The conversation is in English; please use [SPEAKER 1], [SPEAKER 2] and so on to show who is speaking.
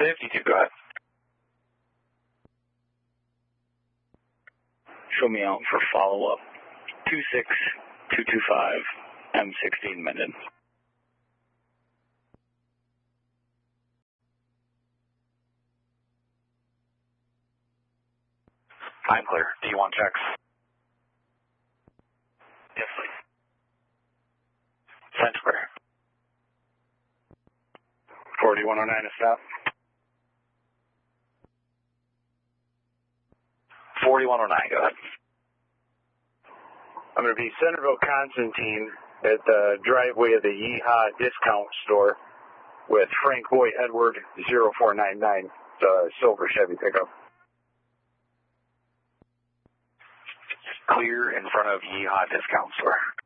[SPEAKER 1] 52, go ahead. Show me out for follow-up. 26225, M16 Minden. I'm clear. Do you want checks? Yes, please. Send clear. 4109 to stop. 4109, go ahead.
[SPEAKER 2] I'm going to be Centerville Constantine at the driveway of the Yeehaw Discount Store with Frank Boy Edward 0499, the silver Chevy pickup.
[SPEAKER 1] Clear in front of Yeehaw Discount Store.